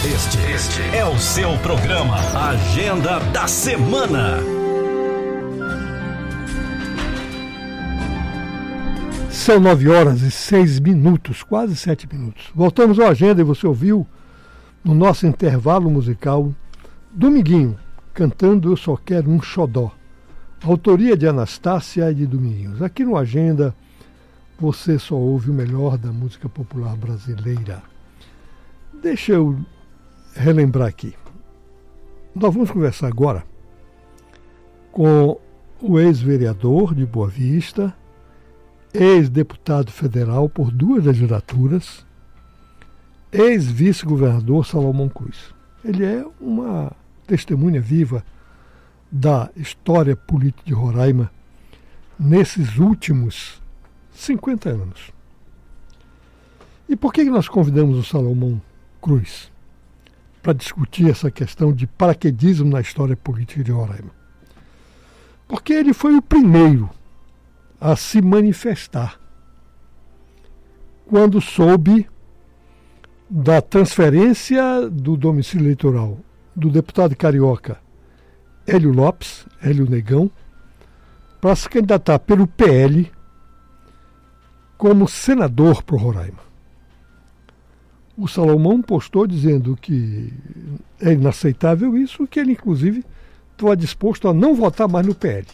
Este é o seu programa Agenda da Semana. São 9h06, quase 7 minutos. Voltamos à agenda e você ouviu no nosso intervalo musical Dominguinho, cantando Eu Só Quero um Xodó. Autoria de Anastácia e de Dominguinhos. Aqui no Agenda você só ouve o melhor da música popular brasileira. Deixa eu relembrar aqui. Nós vamos conversar agora com o ex-vereador de Boa Vista, ex-deputado federal por 2 legislaturas, ex-vice-governador Salomão Cruz. Ele é uma testemunha viva da história política de Roraima nesses últimos 50 anos. E por que nós convidamos o Salomão Cruz para discutir essa questão de paraquedismo na história política de Roraima? Porque ele foi o primeiro a se manifestar quando soube da transferência do domicílio eleitoral do deputado carioca Hélio Lopes, Hélio Negão, para se candidatar pelo PL como senador para o Roraima. O Salomão postou dizendo que é inaceitável isso, que ele inclusive estava disposto a não votar mais no PL.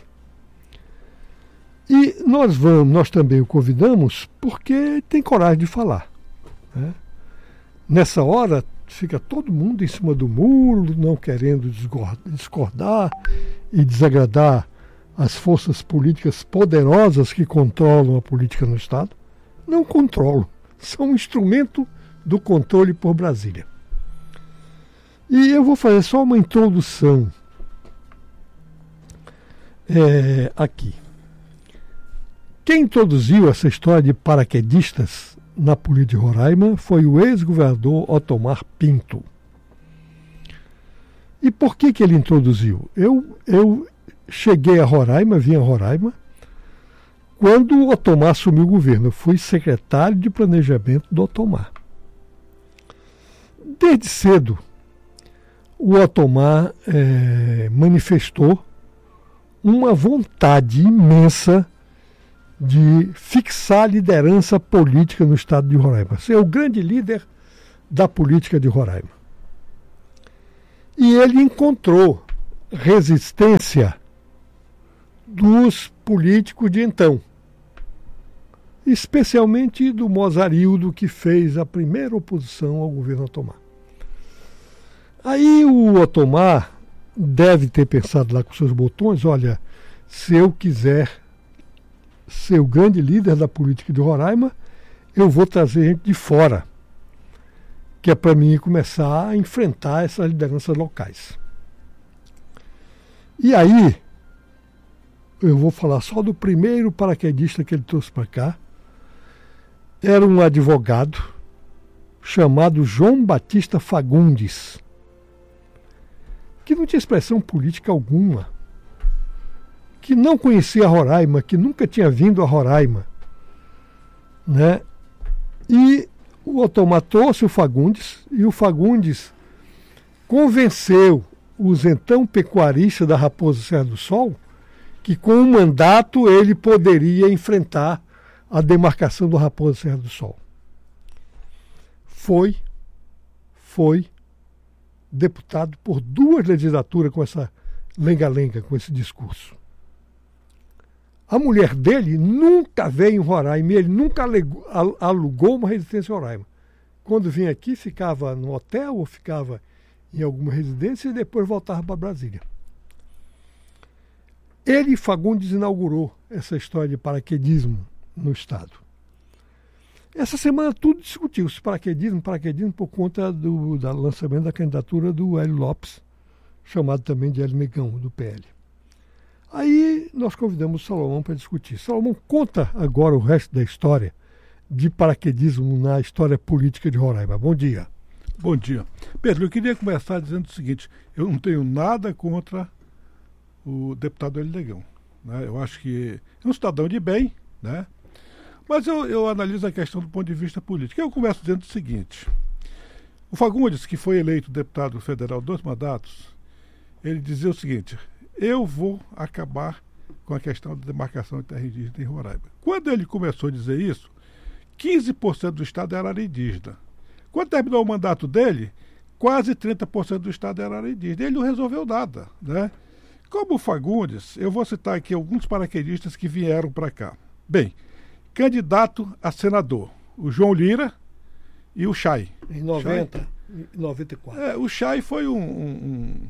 E nós também o convidamos porque tem coragem de falar, né? Nessa hora fica todo mundo em cima do muro, não querendo discordar e desagradar as forças políticas poderosas que controlam a política no Estado. Não controlam, são um instrumento do controle por Brasília. E eu vou fazer só uma introdução aqui. Quem introduziu essa história de paraquedistas na política de Roraima foi o ex-governador Otomar Pinto. E por que ele introduziu? Eu cheguei a Roraima, vim a Roraima, quando o Otomar assumiu o governo. Eu fui secretário de planejamento do Otomar. Desde cedo, o Otomar manifestou uma vontade imensa de fixar a liderança política no estado de Roraima, ser o grande líder da política de Roraima. E ele encontrou resistência dos políticos de então, especialmente do Mozarildo, que fez a primeira oposição ao governo Otomar. Aí o Otomar deve ter pensado lá com seus botões: olha, se eu quiser ser o grande líder da política de Roraima, eu vou trazer gente de fora, que é para mim começar a enfrentar essas lideranças locais. E aí, eu vou falar só do primeiro paraquedista que ele trouxe para cá. Era um advogado chamado João Batista Fagundes, que não tinha expressão política alguma, que não conhecia Roraima, que nunca tinha vindo a Roraima, né? E o Otomar trouxe o Fagundes, e o Fagundes convenceu os então pecuaristas da Raposa Serra do Sol que com o mandato ele poderia enfrentar a demarcação do Raposa Serra do Sol. Foi deputado por 2 legislaturas com essa lenga-lenga, com esse discurso. A mulher dele nunca veio em Roraima, ele nunca alugou uma residência em Roraima. Quando vinha aqui, ficava no hotel ou ficava em alguma residência e depois voltava para Brasília. Ele, Fagundes, inaugurou essa história de paraquedismo no Estado. Essa semana tudo discutiu-se paraquedismo por conta do lançamento da candidatura do Hélio Lopes, chamado também de Hélio Negão, do PL. Aí nós convidamos o Salomão para discutir. Salomão, conta agora o resto da história de paraquedismo na história política de Roraima. Bom dia. Bom dia. Pedro, eu queria começar dizendo o seguinte: eu não tenho nada contra o deputado Hélio Negão, né? Eu acho que é um cidadão de bem, né? Mas eu analiso a questão do ponto de vista político. Eu começo dizendo o seguinte: O Fagundes, que foi eleito deputado federal 2 mandatos, ele dizia o seguinte: eu vou acabar com a questão da demarcação de terra indígena em Roraima. Quando ele começou a dizer isso, 15% do estado era área indígena. Quando terminou o mandato dele, quase 30% do estado era área indígena. Ele não resolveu nada, né? Como o Fagundes, eu vou citar aqui alguns paraquedistas que vieram para cá. Bem, candidato a senador, o João Lira e o Chay. Em 90, 94. O Chay foi um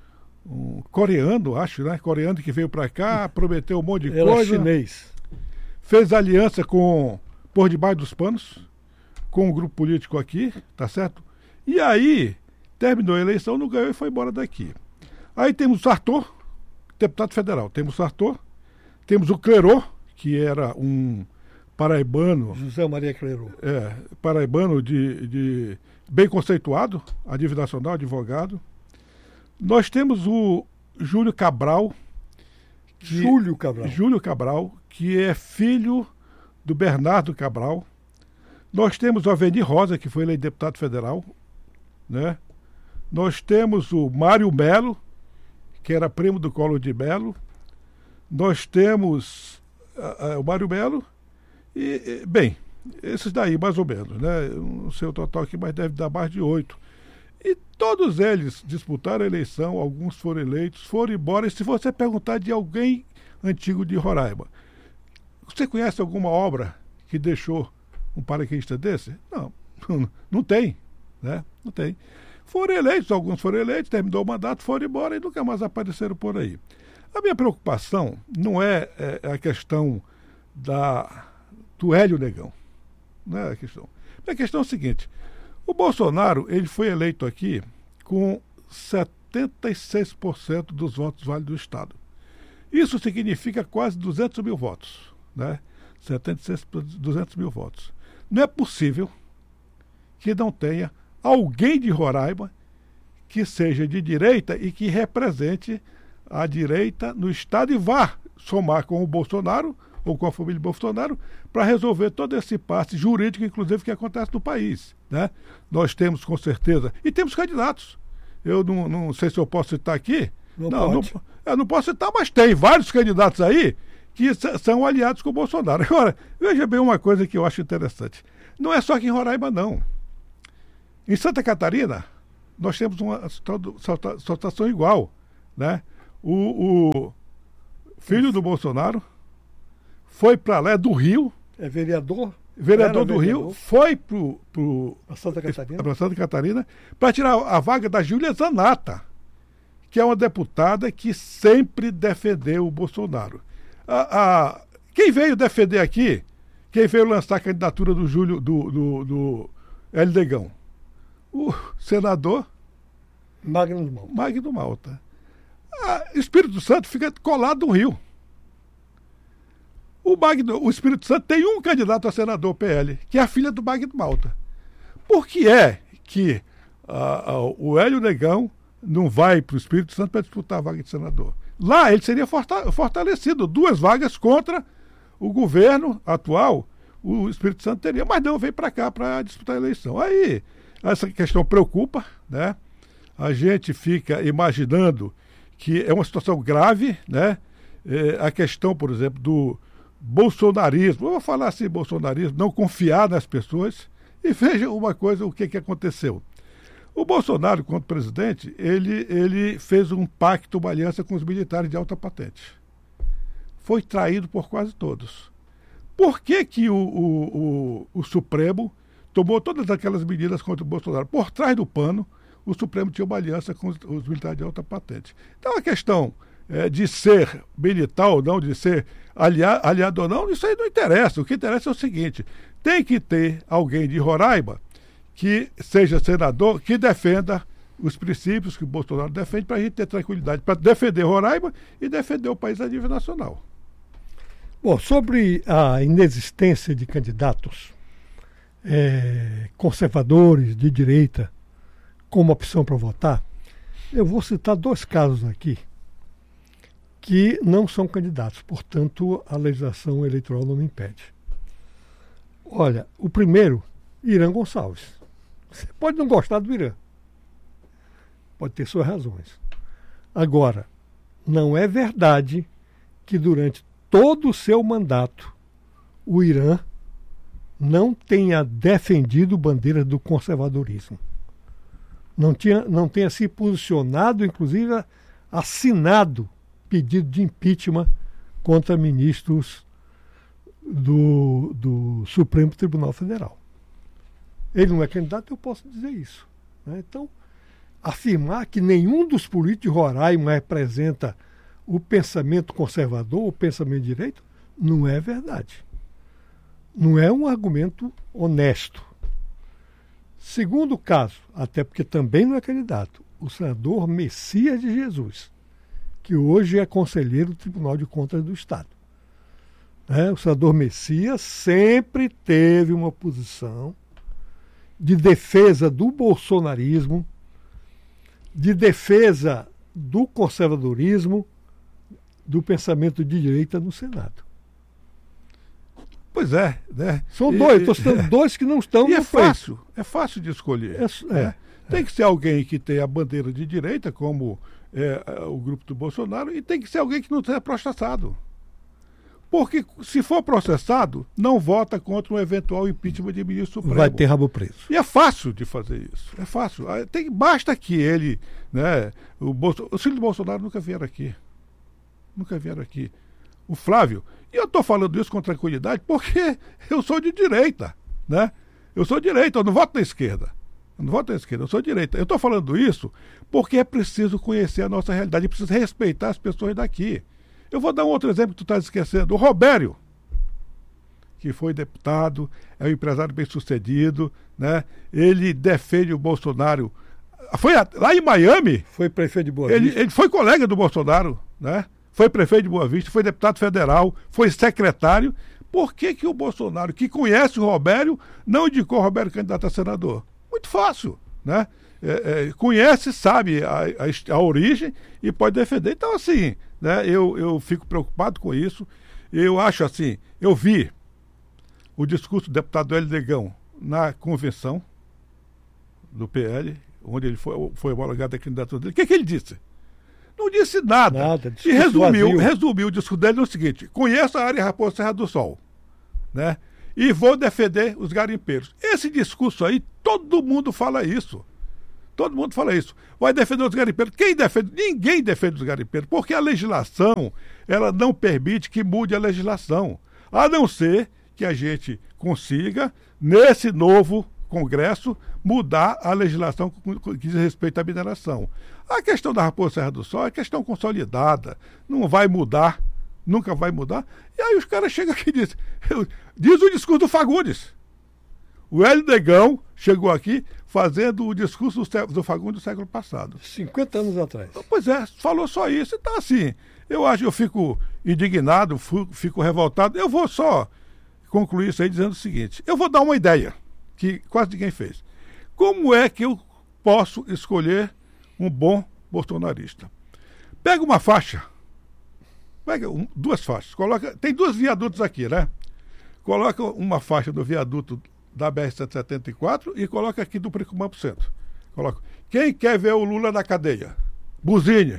coreano, acho, né? Coreano que veio para cá, prometeu um monte de coisa. Chinês. Fez aliança por debaixo dos panos, com um grupo político aqui, tá certo? E aí, terminou a eleição, não ganhou e foi embora daqui. Aí temos o Sartor, deputado federal. Temos o Sartor, temos o Clerô, que era um paraibano. José Maria Clerô. Paraibano de bem conceituado, a nível nacional, advogado. Nós temos o Júlio Cabral. Júlio Cabral, que é filho do Bernardo Cabral. Nós temos o Avenir Rosa, que foi eleito deputado federal, né? Nós temos o Mário Melo, que era primo do Collor de Mello. Nós temos o Mário Melo e, bem, esses daí mais ou menos, né? Eu não sei o total aqui, mas deve dar mais de 8. E todos eles disputaram a eleição, alguns foram eleitos, foram embora. E se você perguntar de alguém antigo de Roraima, você conhece alguma obra que deixou um paraquedista desse? Não tem, né? Não tem. Foram eleitos, alguns foram eleitos, terminou o mandato, foram embora e nunca mais apareceram por aí. A minha preocupação não é a questão do Hélio Negão. Não é a questão. A questão é a seguinte: o Bolsonaro, ele foi eleito aqui com 76% dos votos válidos do Estado. Isso significa quase 200 mil votos, né? 200 mil votos. Não é possível que não tenha alguém de Roraima que seja de direita e que represente a direita no Estado e vá somar com o Bolsonaro ou com a família Bolsonaro para resolver todo esse impasse jurídico, inclusive, que acontece no país, né? Nós temos, com certeza, e temos candidatos. Eu não sei se eu posso citar aqui. Eu não posso citar, mas tem vários candidatos aí que são aliados com o Bolsonaro. Agora, veja bem uma coisa que eu acho interessante. Não é só aqui em Roraima, não. Em Santa Catarina, nós temos uma situação igual, né? O filho do Bolsonaro foi para lá, do Rio. É vereador? Vereador do Rio, foi para Santa Catarina para tirar a vaga da Júlia Zanata, que é uma deputada que sempre defendeu o Bolsonaro. Quem veio defender aqui, quem veio lançar a candidatura do Júlio, do Hélio Negão? O senador Magno Malta. Espírito Santo fica colado no Rio. O Espírito Santo tem um candidato a senador PL, que é a filha do Magno Malta. Por que é que o Hélio Negão não vai para o Espírito Santo para disputar a vaga de senador? Lá ele seria fortalecido, 2 vagas contra o governo atual. O Espírito Santo teria, mas não, veio para cá para disputar a eleição. Aí essa questão preocupa, né? A gente fica imaginando que é uma situação grave, né? A questão, por exemplo, do bolsonarismo, eu vou falar assim, bolsonarismo, não confiar nas pessoas. E veja uma coisa, o que aconteceu. O Bolsonaro, quanto presidente, ele fez um pacto, uma aliança com os militares de alta patente. Foi traído por quase todos. Por que o Supremo tomou todas aquelas medidas contra o Bolsonaro? Por trás do pano, o Supremo tinha uma aliança com os militares de alta patente. Então a questão de ser militar ou não, de ser aliado ou não, isso aí não interessa. O que interessa é o seguinte: tem que ter alguém de Roraima que seja senador, que defenda os princípios que o Bolsonaro defende, para a gente ter tranquilidade, para defender Roraima e defender o país a nível nacional. Bom, sobre a inexistência de candidatos conservadores de direita como opção para votar, eu vou citar 2 casos aqui que não são candidatos, portanto a legislação eleitoral não me impede. Olha, o primeiro, Irã Gonçalves, Você pode não gostar do Irã. Pode ter suas razões. Agora, não é verdade que durante todo o seu mandato o Irã não tenha defendido bandeiras do conservadorismo. Não tenha se posicionado, inclusive assinado pedido de impeachment contra ministros do Supremo Tribunal Federal. Ele não é candidato, eu posso dizer isso. Né? Então, afirmar que nenhum dos políticos de Roraima representa o pensamento conservador, o pensamento de direito, não é verdade. Não é um argumento honesto. Segundo caso, até porque também não é candidato, o senador Messias de Jesus, que hoje é conselheiro do Tribunal de Contas do Estado. O senador Messias sempre teve uma posição de defesa do bolsonarismo, de defesa do conservadorismo, do pensamento de direita no Senado. Pois é, né? São dois, estou citando dois que não estão no pleito. É fácil de escolher. Tem que ser alguém que tenha a bandeira de direita, como o grupo do Bolsonaro, e tem que ser alguém que não seja processado. Porque se for processado, não vota contra um eventual impeachment de ministro supremo. Vai ter rabo preso. E é fácil de fazer isso. É fácil. Basta que ele, né, os filhos do Bolsonaro nunca vieram aqui. Nunca vieram aqui. O Flávio. E eu estou falando isso com tranquilidade porque eu sou de direita, né? Eu sou de direita, eu não voto na esquerda. Eu sou de direita. Eu estou falando isso porque é preciso conhecer a nossa realidade, é preciso respeitar as pessoas daqui. Eu vou dar um outro exemplo que tu estás esquecendo. O Robério, que foi deputado, é um empresário bem-sucedido, né? Ele defende o Bolsonaro. Foi lá em Miami. Foi prefeito de Boa Vista. Ele foi colega do Bolsonaro, né? Foi prefeito de Boa Vista, foi deputado federal, foi secretário. Por que o Bolsonaro, que conhece o Robério, não indicou o Robério candidato a senador? Muito fácil, né? Conhece, sabe a origem e pode defender. Então, assim, né, eu fico preocupado com isso. Eu acho assim, eu vi o discurso do deputado Hélio Negão na convenção do PL, onde ele foi homologado a candidatura dele. O que ele disse? Não disse nada. E resumiu o discurso dele no seguinte: conheço a área Raposa Serra do Sol, né? E vou defender os garimpeiros. Esse discurso aí, todo mundo fala isso. Todo mundo fala isso. Vai defender os garimpeiros. Quem defende? Ninguém defende os garimpeiros, porque a legislação, ela não permite que mude a legislação. A não ser que a gente consiga, nesse novo Congresso, mudar a legislação que diz respeito à mineração. A questão da Raposa Serra do Sol é questão consolidada. Não vai mudar, nunca vai mudar. E aí os caras chegam aqui e dizem... Diz o discurso do Fagundes. O Hélio Negão chegou aqui fazendo o discurso do Fagundes do século passado. 50 anos atrás. Pois é, falou só isso. Então, assim, eu fico indignado, fico revoltado. Eu vou só concluir isso aí dizendo o seguinte. Eu vou dar uma ideia que quase ninguém fez. Como é que eu posso escolher um bom bolsonarista? Pega uma faixa. Pega duas faixas. Tem dois viadutos aqui, né? Coloca uma faixa do viaduto da BR-174 e coloca aqui do Precumã pro centro. Coloca. Quem quer ver o Lula na cadeia? Buzine.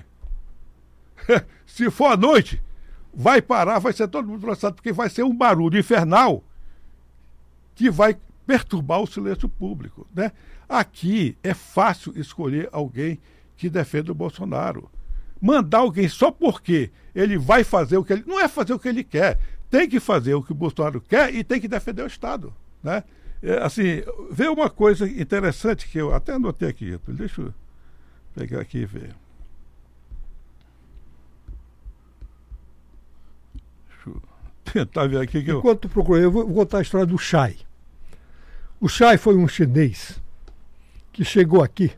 Se for à noite, vai parar, vai ser todo mundo processado, porque vai ser um barulho infernal que vai perturbar o silêncio público, né? Aqui é fácil escolher alguém que defenda o Bolsonaro. Mandar alguém só porque ele vai fazer o que ele... Não é fazer o que ele quer. Tem que fazer o que o Bolsonaro quer e tem que defender o Estado, né? Assim, vê uma coisa interessante que eu até anotei aqui. Deixa eu pegar aqui e ver. Deixa eu tentar ver aqui. Enquanto tu procura, eu vou contar a história do Chai. O Chai foi um chinês que chegou aqui,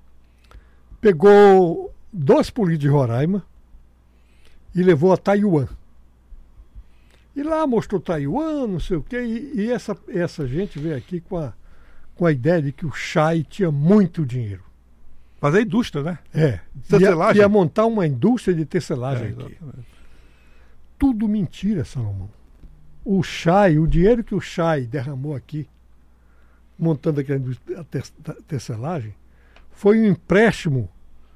pegou 2 políticos de Roraima e levou a Taiwan. E lá mostrou Taiwan, não sei o quê, e essa gente veio aqui com a ideia de que o Chai tinha muito dinheiro. Fazer indústria, né? Tecelagem. Ia montar uma indústria de tecelagem aqui. Exatamente. Tudo mentira, Salomão. O dinheiro que o Chai derramou aqui montando aquela tecelagem, foi um empréstimo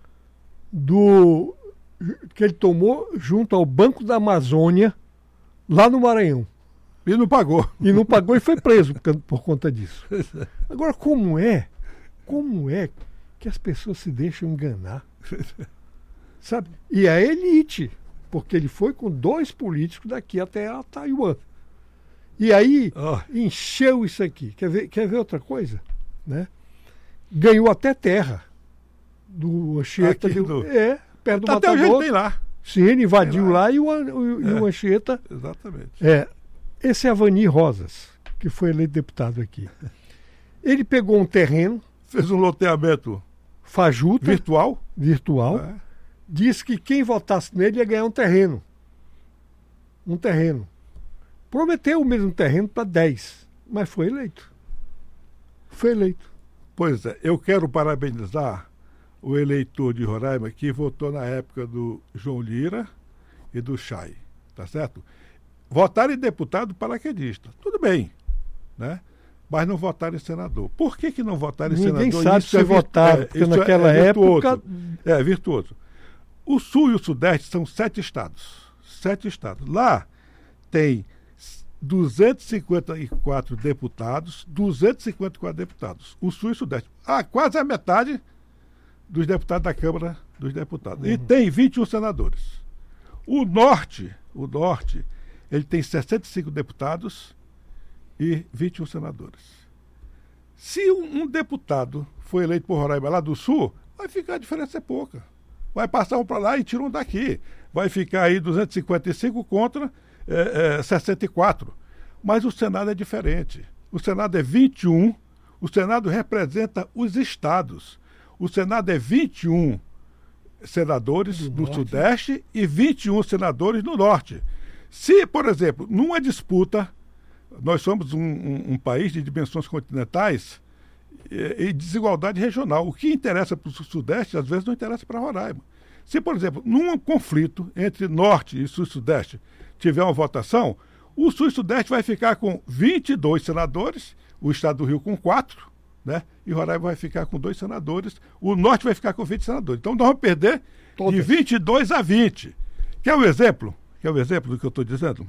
que ele tomou junto ao Banco da Amazônia, lá no Maranhão. E não pagou. E não pagou e foi preso por conta disso. Agora, como é que as pessoas se deixam enganar? Sabe? E a elite, porque ele foi com 2 políticos daqui até a Taiwan. E aí encheu isso aqui. Quer ver outra coisa? Né? Ganhou até terra do Anchieta. Perto do até Matador. Até o jeito tem lá. Sim, ele invadiu lá e o Anchieta... Exatamente. Esse é Avani Rosas, que foi eleito deputado aqui. Ele pegou um terreno... Fez um loteamento... Fajuta. Virtual. Disse que quem votasse nele ia ganhar um terreno. Prometeu o mesmo terreno para 10, mas foi eleito. Pois é, eu quero parabenizar o eleitor de Roraima que votou na época do João Lira e do Chay, tá certo? Votaram em deputado paraquedista, tudo bem, né? Mas não votaram em senador. Por que não votaram em senador? Ninguém sabe se votaram, porque naquela época... É virtuoso. O Sul e o Sudeste são 7 estados. 7 estados. Lá tem 254 deputados, 254 deputados. O Sul e o Sudeste. Quase a metade dos deputados da Câmara dos Deputados. E tem 21 senadores. O Norte, ele tem 65 deputados e 21 senadores. Se um deputado for eleito por Roraima lá do Sul, vai ficar a diferença pouca. Vai passar um para lá e tira um daqui. Vai ficar aí 255 contra 64. Mas o Senado é diferente. O Senado é 21. O Senado representa os estados. O Senado é 21 senadores do Sudeste e 21 senadores no Norte. Se, por exemplo, numa disputa, nós somos um país de dimensões continentais e desigualdade regional. O que interessa para o Sudeste, às vezes, não interessa para Roraima. Se, por exemplo, num conflito entre Norte e Sul-Sudeste tiver uma votação, o Sul e Sudeste vai ficar com 22 senadores, o Estado do Rio com 4, né? E Roraima vai ficar com 2 senadores, o Norte vai ficar com 20 senadores. Então nós vamos perder de 22 a 20. Quer um exemplo? Do que eu estou dizendo?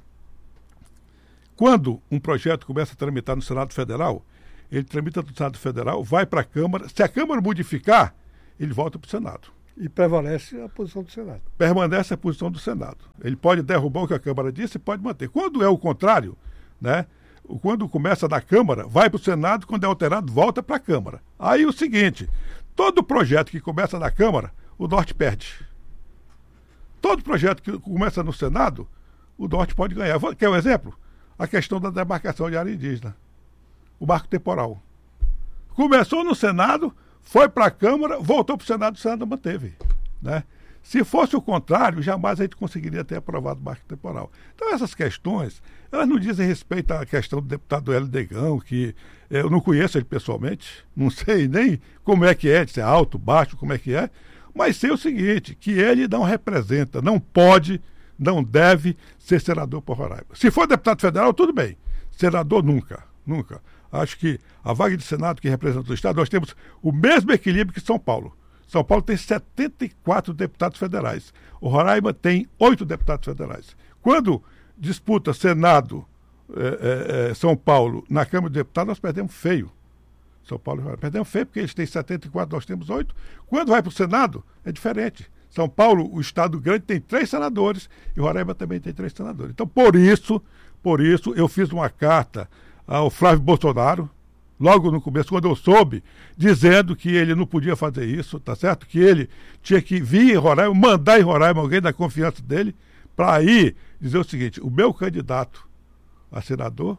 Quando um projeto começa a tramitar no Senado Federal, ele tramita no Senado Federal, vai para a Câmara, se a Câmara modificar, ele volta para o Senado. E prevalece a posição do Senado. Permanece a posição do Senado. Ele pode derrubar o que a Câmara disse e pode manter. Quando é o contrário, né? Quando começa da Câmara, vai para o Senado, quando é alterado, volta para a Câmara. Aí o seguinte, todo projeto que começa na Câmara, o Norte perde. Todo projeto que começa no Senado, o Norte pode ganhar. Quer um exemplo? A questão da demarcação de área indígena. O marco temporal. Começou no Senado, foi para a Câmara, voltou para o Senado manteve. Né? Se fosse o contrário, jamais a gente conseguiria ter aprovado o marco temporal. Então essas questões, elas não dizem respeito à questão do deputado Hélio Negão, que eu não conheço ele pessoalmente, não sei nem como é que é, se é alto, baixo, como é que é, mas sei o seguinte, que ele não representa, não pode, não deve ser senador por Roraima. Se for deputado federal, tudo bem. Senador, nunca. Acho que a vaga de Senado que representa o Estado, nós temos o mesmo equilíbrio que São Paulo. São Paulo tem 74 deputados federais. O Roraima tem 8 deputados federais. Quando disputa Senado, São Paulo, na Câmara de Deputados, nós perdemos feio. São Paulo e Roraima. Perdemos feio porque eles têm 74, nós temos 8. Quando vai para o Senado, é diferente. São Paulo, o Estado grande, tem 3 senadores e Roraima também tem 3 senadores. Então, por isso, eu fiz uma carta ao Flávio Bolsonaro, logo no começo, quando eu soube, dizendo que ele não podia fazer isso, tá certo? Que ele tinha que vir em Roraima, mandar em Roraima alguém da confiança dele, para aí dizer o seguinte, o meu candidato a senador,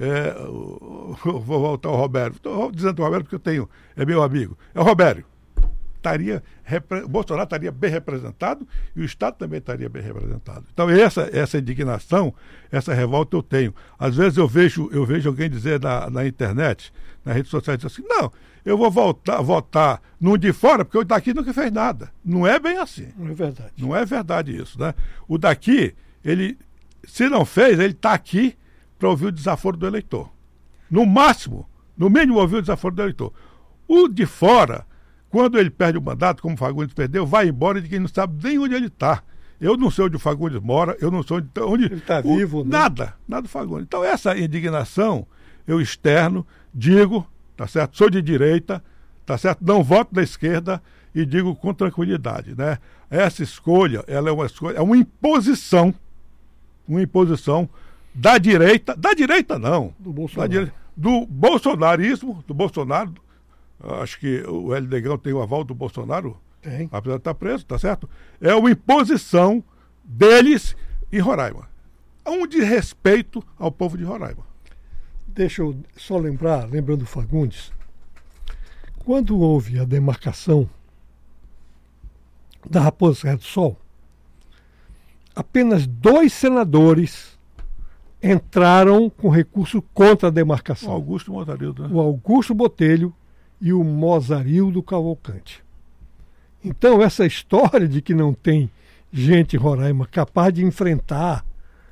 vou voltar ao Robério, estou dizendo o Robério porque é meu amigo, é o Robério. O Bolsonaro estaria bem representado e o Estado também estaria bem representado. Então essa indignação, essa revolta eu tenho. Às vezes eu vejo alguém dizer na internet, nas redes sociais, dizer assim, não, eu vou votar num de fora porque o daqui nunca fez nada. Não é bem assim. Não é verdade. Não é verdade isso, né? O daqui, ele, se não fez, ele está aqui para ouvir o desaforo do eleitor. No máximo, No mínimo ouviu o desaforo do eleitor. O de fora, quando ele perde o mandato, como o Fagundes perdeu, vai embora de quem não sabe nem onde ele está. Eu não sei onde o Fagundes mora, eu não sei onde ele está vivo, né? Nada do Fagundes. Então essa indignação eu externo, digo, tá certo? Sou de direita, tá certo? Não voto da esquerda e digo com tranquilidade, né? Essa escolha, ela é uma escolha, é uma imposição da direita não, do Bolsonaro. Do bolsonarismo, do Bolsonaro. Acho que o Hélio Negão tem o aval do Bolsonaro, tem, apesar de estar preso, tá certo? É uma imposição deles em Roraima. É um desrespeito ao povo de Roraima. Deixa eu só lembrando o Fagundes, quando houve a demarcação da Raposa Serra do Sol, apenas 2 senadores entraram com recurso contra a demarcação. O Augusto Mozarildo, né? O Augusto Botelho e o Mozarildo Cavalcante. Então, essa história de que não tem gente em Roraima capaz de enfrentar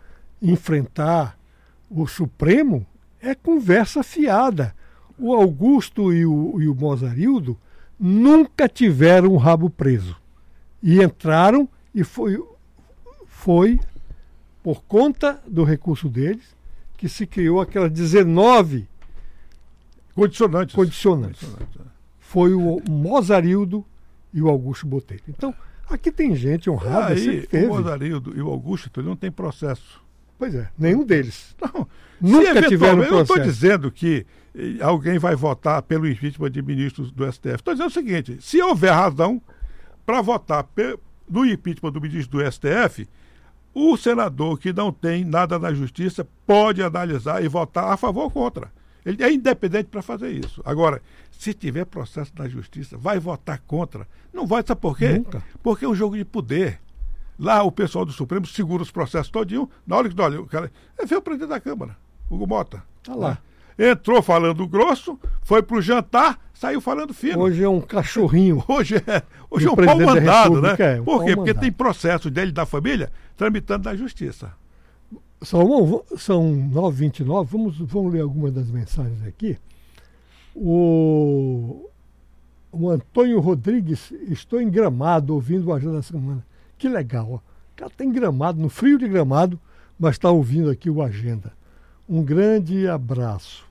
o Supremo é conversa fiada. O Augusto e o Mozarildo nunca tiveram o rabo preso. E entraram e foi por conta do recurso deles que se criou aquelas 19 condicionantes. Foi o Mozarildo e o Augusto Botelho. Então, aqui tem gente honrada. O Mozarildo e o Augusto não tem processo. Pois é, nenhum deles. Não, nunca tiveram processo. Eu não estou dizendo que alguém vai votar pelo impeachment de ministros do STF. Estou dizendo o seguinte, se houver razão para votar no impeachment do ministro do STF, o senador que não tem nada na justiça pode analisar e votar a favor ou contra. Ele é independente para fazer isso. Agora, se tiver processo na justiça, vai votar contra. Não vai, sabe por quê? Nunca. Porque é um jogo de poder. Lá o pessoal do Supremo segura os processos todinho. Na hora que o cara veio o presidente da Câmara, Hugo Mota. Tá lá. Entrou falando grosso, foi pro jantar, saiu falando fino. Hoje é um cachorrinho. Hoje é um pau mandado, né? Por quê? Porque mandado. tem processo dele e da família tramitando na justiça. São 9h29, vamos ler algumas das mensagens aqui. O Antônio Rodrigues, estou em Gramado ouvindo o Agenda da Semana. Que legal, ó. O cara está em Gramado, no frio de Gramado, mas está ouvindo aqui o Agenda. Um grande abraço.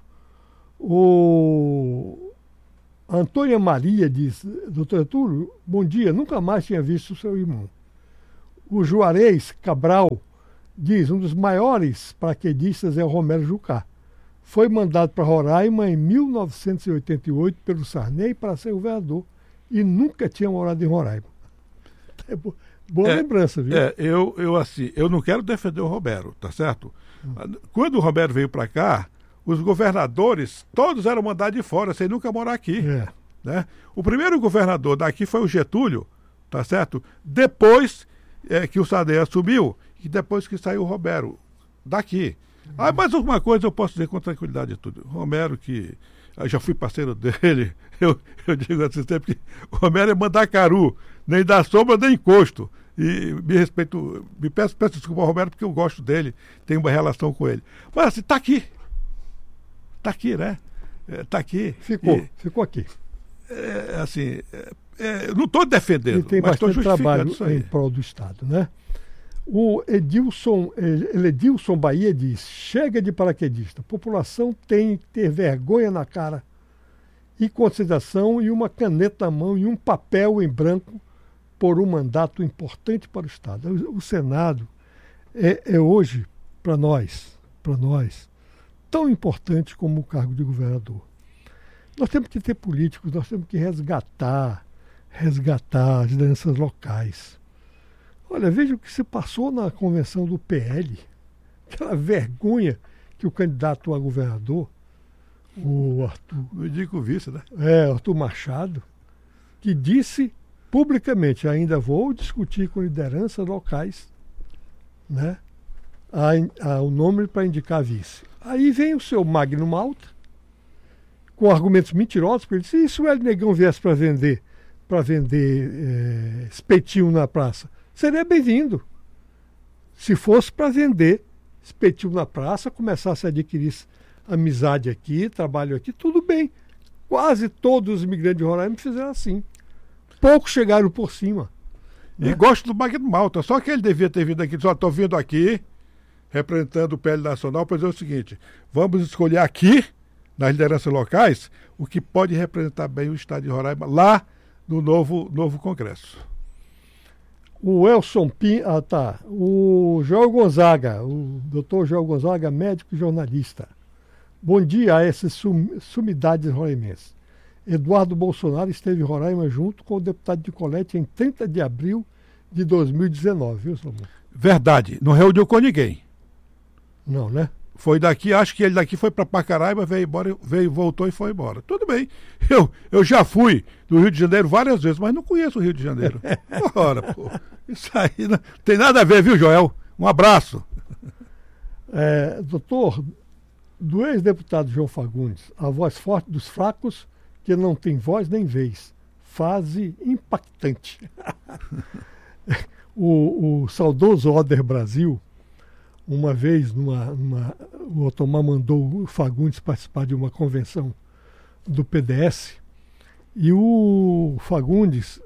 O Antônia Maria diz, doutor Túlio, bom dia, nunca mais tinha visto o seu irmão. O Juarez Cabral diz, um dos maiores paraquedistas é o Romero Jucá. Foi mandado para Roraima em 1988 pelo Sarney para ser governador e nunca tinha morado em Roraima. É boa lembrança, viu? Eu não quero defender o Romero, tá certo? Quando o Romero veio para cá, os governadores, todos eram mandados de fora, sem nunca morar aqui. Né? O primeiro governador daqui foi o Getúlio, tá certo? Depois que o Sarney assumiu, e depois que saiu o Romero daqui. Mas uma coisa eu posso dizer com tranquilidade de tudo. Romero, que eu já fui parceiro dele, eu digo assim sempre que o Romero é mandacaru, nem dá sombra nem encosto. E me peço desculpa ao Romero porque eu gosto dele, tenho uma relação com ele. Mas assim, tá aqui, né? Tá aqui. Ficou aqui. Não estou defendendo, tem mas estou bastante trabalho isso aí. em prol do Estado, né? O Edilson Bahia diz, chega de paraquedista, a população tem que ter vergonha na cara e consideração e uma caneta na mão e um papel em branco por um mandato importante para o Estado. O Senado é hoje, para nós, tão importante como o cargo de governador. Nós temos que ter políticos, nós temos que resgatar as lideranças locais. Olha, veja o que se passou na convenção do PL, aquela vergonha que o candidato a governador, o Arthur... Eu digo vice, né? Arthur Machado, que disse publicamente, ainda vou discutir com lideranças locais, né, o nome para indicar vice. Aí vem o seu Magno Malta, com argumentos mentirosos, porque ele disse, e se o Hélio Negão viesse para vender espetinho na praça? Seria bem-vindo. Se fosse para vender espetinho na praça, começasse a adquirir amizade aqui, trabalho aqui, tudo bem. Quase todos os imigrantes de Roraima fizeram assim. Poucos chegaram por cima. E gosto do Magno Malta, só que ele devia ter vindo aqui, só estou vindo aqui, representando o PL Nacional, para dizer o seguinte: vamos escolher aqui, nas lideranças locais, o que pode representar bem o estado de Roraima, lá no novo Congresso. O Elson Pim, o Joel Gonzaga, o doutor Joel Gonzaga, médico e jornalista. Bom dia a essas sumidades roraimenses. Eduardo Bolsonaro esteve em Roraima junto com o deputado de Colete em 30 de abril de 2019, viu, Salomão? Verdade, não reuniu com ninguém. Não, né? Foi daqui, acho que ele daqui foi para Pacaraima, veio embora, voltou e foi embora. Tudo bem. Eu já fui no Rio de Janeiro várias vezes, mas não conheço o Rio de Janeiro. Ora, pô. Isso aí não tem nada a ver, viu, Joel? Um abraço. Doutor, do ex-deputado João Fagundes, a voz forte dos fracos, que não tem voz nem vez. Fase impactante. O saudoso Oder Brasil, uma vez, o Otomar mandou o Fagundes participar de uma convenção do PDS, e o Fagundes,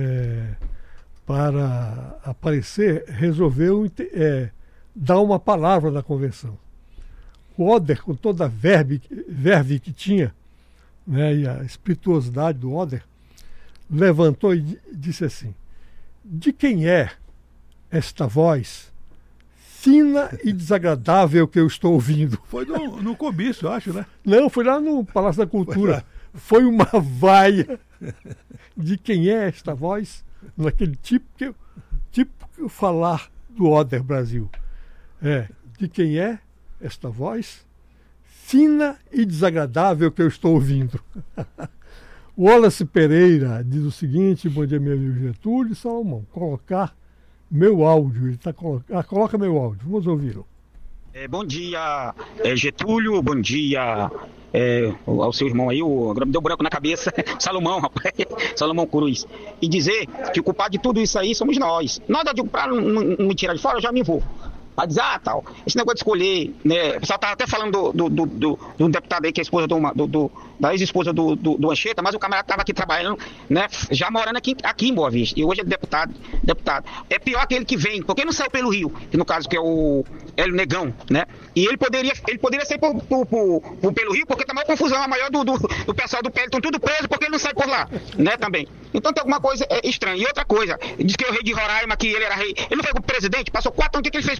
para aparecer, resolveu dar uma palavra na convenção. O Oder, com toda a verve que tinha, né, e a espirituosidade do Oder, levantou e disse assim: de quem é esta voz fina e desagradável que eu estou ouvindo? Foi no comício, eu acho, né? Não, foi lá no Palácio da Cultura. Foi uma vaia. De quem é esta voz? Naquele tipo falar do Oder Brasil. De quem é esta voz fina e desagradável que eu estou ouvindo? O Wallace Pereira diz o seguinte: bom dia, meu amigo Getúlio. Salomão, colocar meu áudio. Ele está coloca meu áudio, vamos ouvi-lo. Bom dia, Getúlio, bom dia ao seu irmão aí, agora me deu branco na cabeça, Salomão, rapaz, Salomão Cruz. E dizer que o culpado de tudo isso aí somos nós. Nada de para não me tirar de fora, eu já me vou. Pra dizer, tal, esse negócio de escolher, né? O pessoal tá até falando do deputado aí, que é a esposa da ex-esposa do Anchieta, mas o camarada tava aqui trabalhando, né? Já morando aqui em Boa Vista. E hoje é deputado. É pior aquele que vem, porque não saiu pelo Rio, que no caso que é o Hélio Negão, né? E ele poderia sair pelo Rio, porque tá maior confusão, a maior do pessoal do PL, estão tudo preso porque ele não sai por lá, né? Também. Então tem alguma coisa estranha. E outra coisa, diz que é o rei de Roraima, que ele era rei. Ele não foi o presidente, passou 4 anos, o que ele fez